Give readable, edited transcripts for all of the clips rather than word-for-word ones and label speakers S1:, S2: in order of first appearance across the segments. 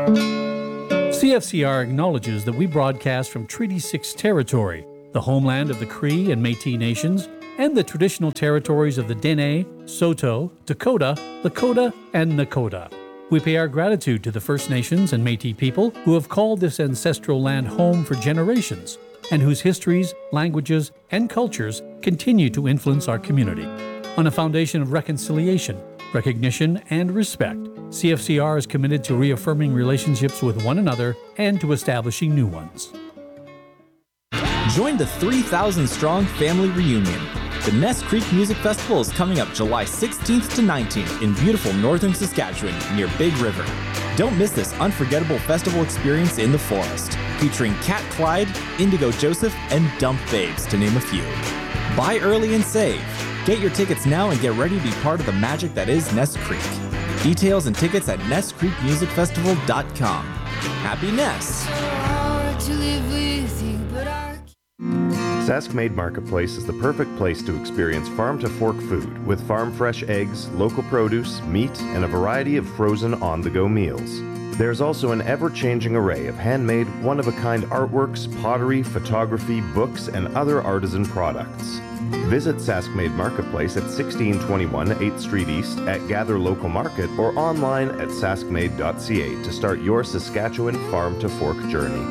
S1: CFCR acknowledges that we broadcast from Treaty 6 territory, the homeland of the Cree and Métis nations, and the traditional territories of the Dene, Saulteaux, Dakota, Lakota, and Nakota. We pay our gratitude to the First Nations and Métis people who have called this ancestral land home for generations, and whose histories, languages, and cultures continue to influence our community. On a foundation of reconciliation, recognition, and respect, CFCR is committed to reaffirming relationships with one another and to establishing new ones.
S2: Join the 3,000-strong family reunion. The Ness Creek Music Festival is coming up July 16th to 19th in beautiful northern Saskatchewan near Big River. Don't miss this unforgettable festival experience in the forest, featuring Cat Clyde, Indigo Joseph, and Dump Babes, to name a few. Buy early and save. Get your tickets now and get ready to be part of the magic that is Ness Creek. Details and tickets at NessCreekMusicFestival.com. Happy Ness!
S3: Saskmade Marketplace is the perfect place to experience farm-to-fork food with farm-fresh eggs, local produce, meat, and a variety of frozen on-the-go meals. There's also an ever-changing array of handmade, one-of-a-kind artworks, pottery, photography, books, and other artisan products. Visit Saskmade Marketplace at 1621 8th Street East at Gather Local Market or online at saskmade.ca to start your Saskatchewan farm-to-fork journey.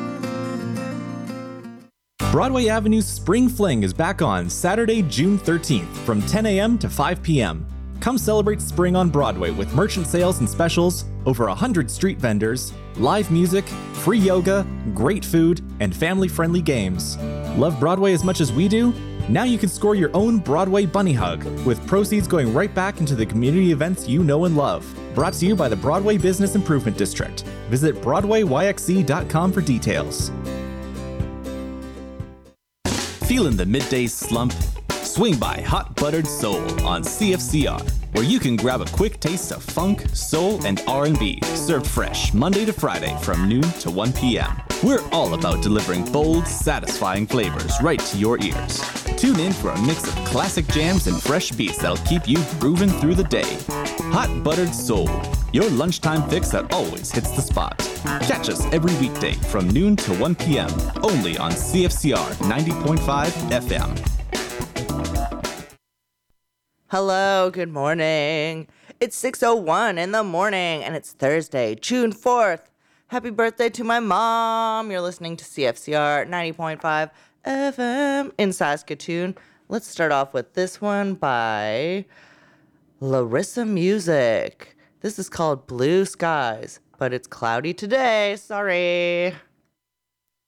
S2: Broadway Avenue's Spring Fling is back on Saturday, June 13th from 10 a.m. to 5 p.m. Come celebrate spring on Broadway with merchant sales and specials, over 100 street vendors, live music, free yoga, great food, and family-friendly games. Love Broadway as much as we do? Now you can score your own Broadway Bunny Hug, with proceeds going right back into the community events you know and love. Brought to you by the Broadway Business Improvement District. Visit BroadwayYXE.com for details. Feeling the midday slump? Swing by Hot Buttered Soul on CFCR, where you can grab a quick taste of funk, soul, and R&B, served fresh Monday to Friday from noon to 1 p.m. We're all about delivering bold, satisfying flavors right to your ears. Tune in for a mix of classic jams and fresh beats that'll keep you grooving through the day. Hot Buttered Soul, your lunchtime fix that always hits the spot. Catch us every weekday from noon to 1 p.m. only on CFCR 90.5 FM.
S4: Hello, good morning. It's 6:01 in the morning and it's Thursday, June 4th. Happy birthday to my mom. You're listening to CFCR 90.5 FM in Saskatoon. Let's start off with this one by Larissa Music. This is called Blue Skies, but it's cloudy today. Sorry.